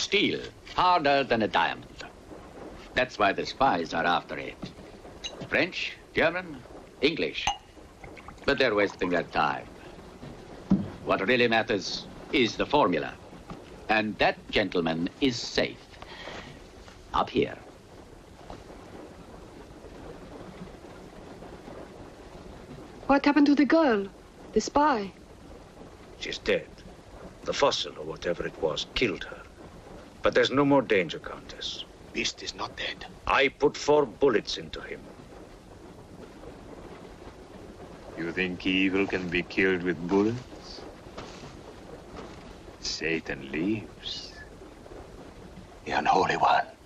steel, harder than a diamond. That's why the spies are after it. French, German, English. But they're wasting their time. What really matters is the formula. And that, gentlemen, is safe. Up here. What happened to the girl? The spy? She's dead. The fossil, or whatever it was, killed her. But there's no more danger, Countess. Beast is not dead. I put 4 bullets into him. You think evil can be killed with bullets? Satan lives. The Unholy One.